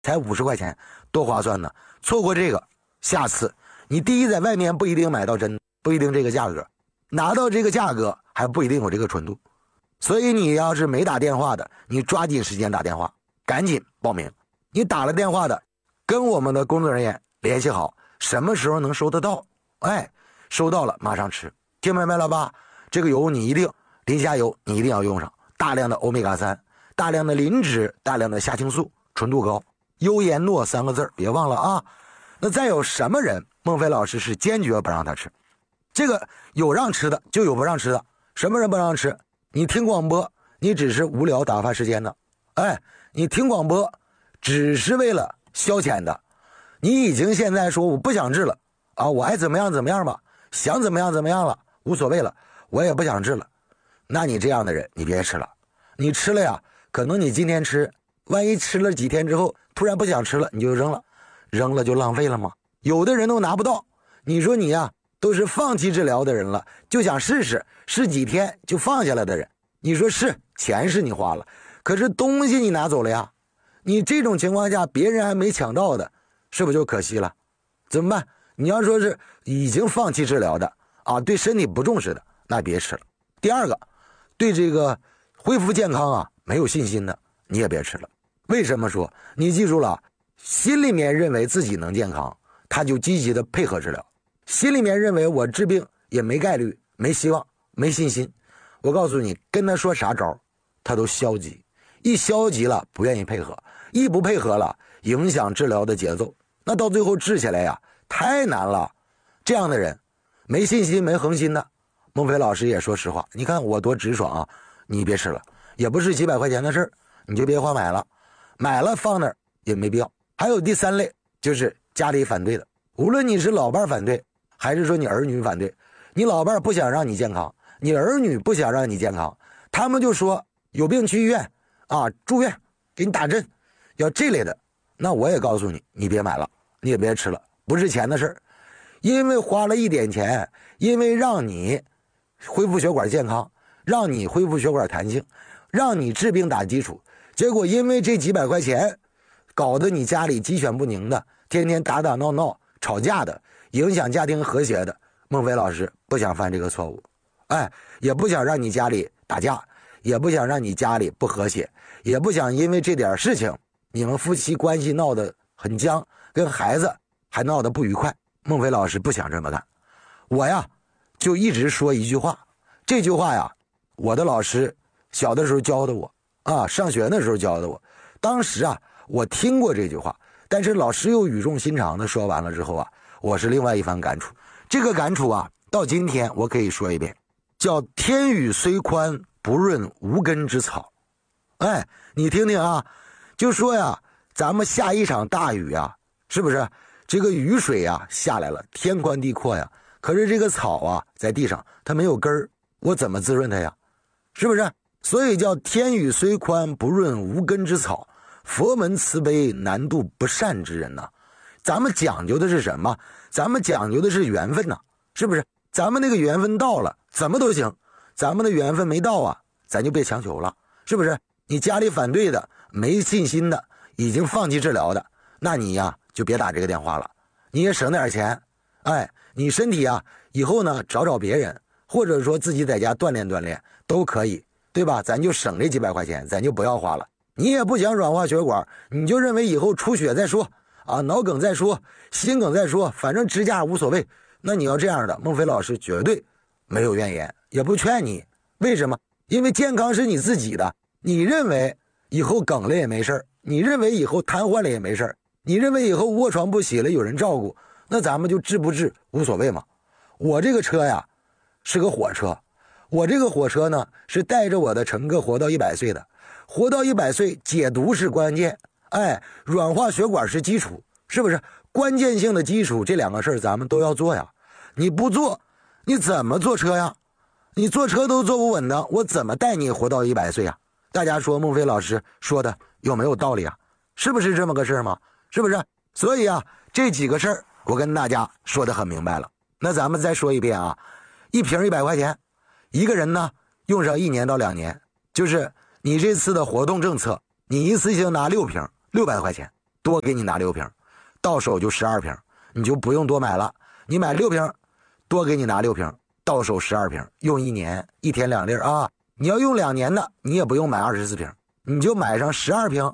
才50块钱，多划算呢！错过这个，下次你第一在外面不一定买到真，不一定这个价格，拿到这个价格还不一定有这个纯度。所以你要是没打电话的，你抓紧时间打电话，赶紧报名。你打了电话的，跟我们的工作人员联系好，什么时候能收得到？收到了马上吃，听明白了吧？这个油你一定，磷虾油你一定要用上，大量的欧米伽3，大量的磷脂，大量的虾青素，纯度高，优颜诺3个字别忘了啊。那再有什么人，孟非老师是坚决不让他吃。这个有让吃的，就有不让吃的。什么人不让吃？你听广播，你只是无聊打发时间的，你听广播只是为了消遣的，你已经现在说我不想治了啊，我爱怎么样怎么样吧，想怎么样怎么样了，无所谓了，我也不想治了。那你这样的人你别吃了，你吃了呀，可能你今天吃，万一吃了几天之后突然不想吃了，你就扔了，扔了就浪费了吗？有的人都拿不到，你说你呀都是放弃治疗的人了，就想试试，试几天就放下了的人，你说是钱是你花了，可是东西你拿走了呀，你这种情况下别人还没抢到的，是不是就可惜了？怎么办？你要说是已经放弃治疗的啊，对身体不重视的，那别吃了。第二个，对这个恢复健康啊没有信心的，你也别吃了。为什么说？你记住了，心里面认为自己能健康，他就积极的配合治疗，心里面认为我治病也没概率，没希望，没信心，我告诉你，跟他说啥招他都消极，一消极了不愿意配合，一不配合了影响治疗的节奏，那到最后治起来呀太难了。这样的人没信心没恒心的，孟非老师也说实话，你看我多直爽啊，你别吃了，也不是几百块钱的事儿，你就别花买了，买了放那儿也没必要。还有第三类，就是家里反对的，无论你是老伴反对还是说你儿女反对，你老伴不想让你健康，你儿女不想让你健康，他们就说有病去医院啊，住院给你打针，要这类的，那我也告诉你，你别买了，你也别吃了，不是钱的事儿。因为花了一点钱，因为让你恢复血管健康，让你恢复血管弹性，让你治病打基础，结果因为这几百块钱搞得你家里鸡犬不宁的，天天打打闹闹吵架的，影响家庭和谐的。孟非老师不想犯这个错误，也不想让你家里打架，也不想让你家里不和谐，也不想因为这点事情你们夫妻关系闹得很僵，跟孩子还闹得不愉快。孟非老师不想这么干，我呀就一直说一句话，这句话呀我的老师小的时候教的我啊，上学的时候教的我，当时啊我听过这句话，但是老师又语重心长的说完了之后啊，我是另外一番感触。这个感触啊到今天我可以说一遍，叫天宇虽宽不润无根之草。你听听啊，就说呀咱们下一场大雨啊，是不是这个雨水啊下来了，天宽地阔呀，可是这个草啊在地上它没有根儿，我怎么滋润它呀？是不是？所以叫天宇虽宽不润无根之草，佛门慈悲难度不善之人呐。咱们讲究的是什么？咱们讲究的是缘分呐，是不是？咱们那个缘分到了怎么都行，咱们的缘分没到啊，咱就别强求了，是不是？你家里反对的，没信心的，已经放弃治疗的，那你呀就别打这个电话了，你也省点钱。你身体啊以后呢找找别人，或者说自己在家锻炼锻炼都可以，对吧？咱就省这几百块钱，咱就不要花了。你也不想软化血管，你就认为以后出血再说啊，脑梗再说，心梗再说，反正支架无所谓。那你要这样的，孟非老师绝对没有怨言，也不劝你。为什么？因为健康是你自己的，你认为以后梗了也没事，你认为以后瘫痪了也没事，你认为以后卧床不起了有人照顾，那咱们就治不治无所谓嘛。我这个车呀是个火车，我这个火车呢是带着我的乘客活到100岁的，活到100岁解毒是关键，软化血管是基础，是不是？关键性的基础这两个事儿咱们都要做呀，你不做你怎么坐车呀？你坐车都坐不稳当，我怎么带你活到100岁啊？大家说孟非老师说的有没有道理啊？是不是这么个事儿吗？是不是？所以啊这几个事儿我跟大家说得很明白了。那咱们再说一遍啊，一瓶100块钱，一个人呢用上1年到2年，就是你这次的活动政策，你一次性拿6瓶600块钱， 多给你拿6瓶，到手就12瓶，你就不用多买了。你买6瓶，多给你拿6瓶，到手12瓶，用1年，1天2粒啊。你要用2年的，你也不用买24瓶，你就买上12瓶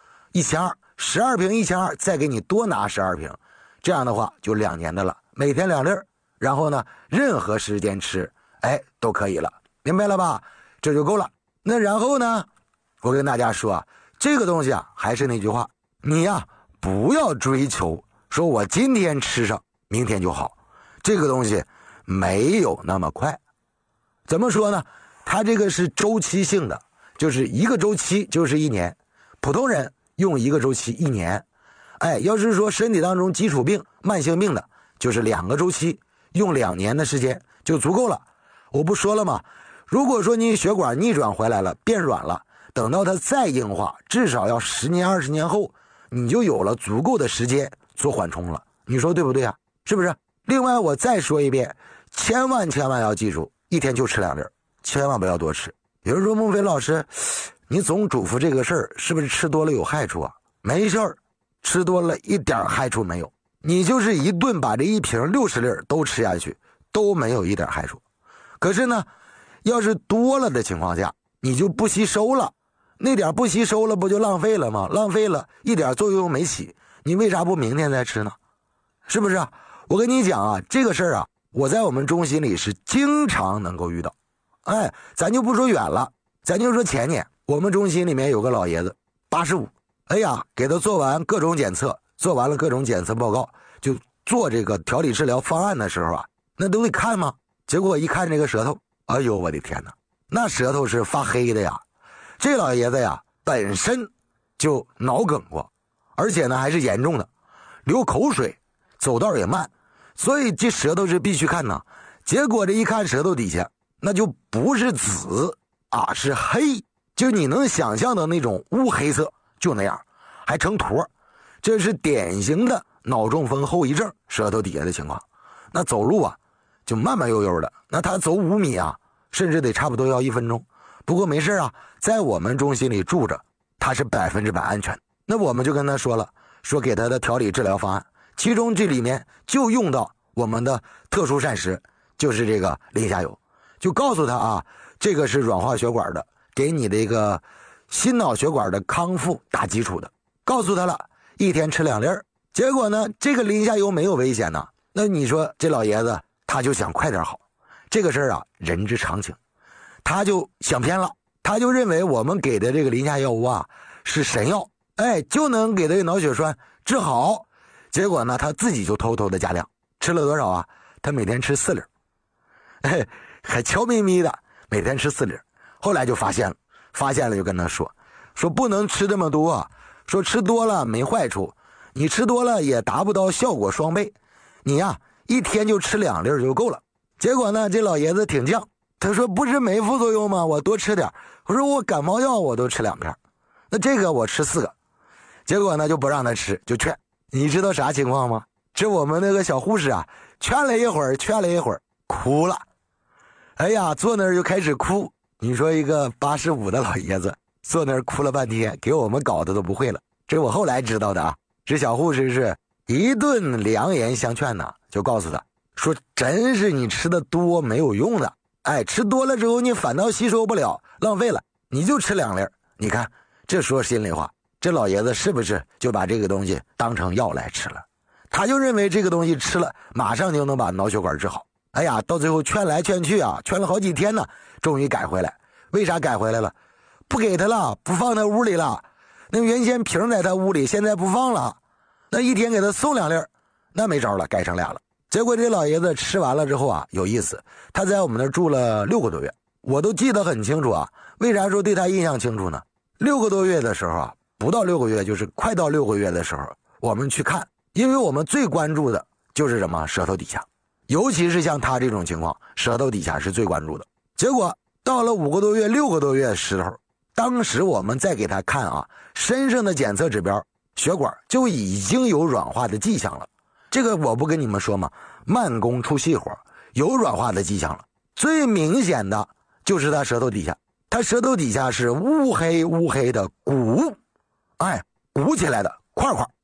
，12瓶1200，再给你多拿12瓶，这样的话就2年的了，每天2粒，然后呢，任何时间吃，都可以了，明白了吧？这就够了。那然后呢，我跟大家说啊，这个东西啊，还是那句话，你呀，不要追求说我今天吃上，明天就好，这个东西没有那么快。怎么说呢？它这个是周期性的，就是一个周期就是1年，普通人用一个周期1年，要是说身体当中基础病、慢性病的，就是2个周期，用2年的时间就足够了。我不说了吗？如果说你血管逆转回来了，变软了，等到它再硬化，至少要10年、20年后，你就有了足够的时间做缓冲了。你说对不对啊？是不是？另外我再说一遍，千万要记住，1天就吃2粒，千万不要多吃。有人说孟非老师，你总嘱咐这个事儿，是不是吃多了有害处啊？没事儿，吃多了一点害处没有。你就是一顿把这1瓶60粒都吃下去，都没有一点害处。可是呢，要是多了的情况下，你就不吸收了，那点不吸收了，不就浪费了吗？浪费了，一点作用没起，你为啥不明天再吃呢？是不是啊？我跟你讲啊，这个事儿啊，我在我们中心里是经常能够遇到。咱就不说远了，咱就说前年，我们中心里面有个老爷子，85，给他做完各种检测，做完了各种检测报告，就做这个调理治疗方案的时候啊，那都得看吗？结果一看这个舌头，哎呦我的天哪，那舌头是发黑的呀。这老爷子呀，本身就脑梗过，而且呢还是严重的，流口水，走道也慢，所以这舌头是必须看呐。结果这一看舌头底下，那就不是紫啊，是黑，就你能想象的那种乌黑色，就那样，还成坨。这是典型的脑中风后遗症，舌头底下的情况。那走路啊，就慢慢悠悠的，那他走5米啊，甚至得差不多要1分钟。不过没事啊，在我们中心里住着，他是100%安全。那我们就跟他说了，说给他的调理治疗方案，其中这里面就用到我们的特殊膳食，就是这个磷虾油，就告诉他啊，这个是软化血管的，给你的一个心脑血管的康复打基础的，告诉他了，1天吃2粒。结果呢，这个磷虾油没有危险呢，那你说这老爷子他就想快点好，这个事儿啊，人之常情，他就想偏了，他就认为我们给的这个磷虾药物啊是神药，就能给他脑血栓治好。结果呢，他自己就偷偷的加量，吃了多少啊？他每天吃4粒，还悄咪咪的每天吃4粒。后来就发现了就跟他说不能吃这么多，说吃多了没坏处，你吃多了也达不到效果双倍，你呀1天就吃2粒就够了。结果呢，这老爷子挺犟，他说不是没副作用吗？我多吃点。我说我感冒药我都吃2片，那这个我吃4个。结果呢就不让他吃，就劝。你知道啥情况吗？这我们那个小护士啊，劝了一会儿哭了，坐那儿就开始哭。你说一个85的老爷子坐那儿哭了半天，给我们搞得都不会了。这我后来知道的啊，这小护士是一顿良言相劝呢，就告诉他说真是你吃的多没有用的，吃多了之后你反倒吸收不了，浪费了，你就吃2粒。你看这说心里话，这老爷子是不是就把这个东西当成药来吃了？他就认为这个东西吃了马上就能把脑血管治好。到最后劝来劝去啊，劝了好几天呢，终于改回来。为啥改回来了？不给他了，不放他屋里了。那原先瓶在他屋里，现在不放了。那1天给他送2粒，那没招了，改成2了。结果这老爷子吃完了之后啊，有意思，他在我们那儿住了6个多月，我都记得很清楚啊。为啥说对他印象清楚呢？6个多月的时候啊，不到6个月，就是快到6个月的时候，我们去看，因为我们最关注的就是什么？舌头底下，尤其是像他这种情况，舌头底下是最关注的。结果到了5个多月、6个多月的时候，当时我们再给他看啊，身上的检测指标，血管就已经有软化的迹象了。这个我不跟你们说吗？慢工出细活，有软化的迹象了。最明显的就是他舌头底下，他舌头底下是乌黑的鼓，鼓起来的块块，